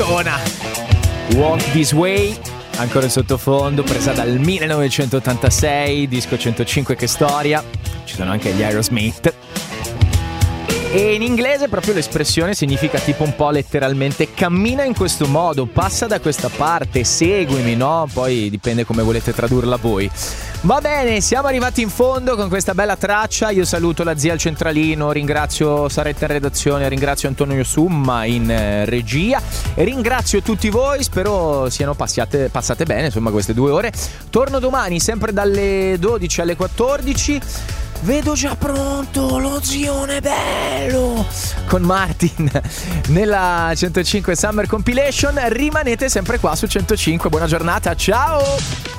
Walk This Way, ancora in sottofondo, presa dal 1986, disco 105, che storia. Ci sono anche gli Aerosmith. E in inglese proprio l'espressione significa tipo un po' letteralmente cammina in questo modo, passa da questa parte, seguimi, no? Poi dipende come volete tradurla voi. Va bene, siamo arrivati in fondo con questa bella traccia. Io saluto la zia al centralino, ringrazio Saretta in redazione, ringrazio Antonio Summa in regia e ringrazio tutti voi, spero siano passate bene insomma queste 2 ore. Torno domani sempre dalle 12 alle 14. Vedo già pronto lo zione bello con Martin nella 105 Summer Compilation. Rimanete sempre qua su 105. Buona giornata, ciao!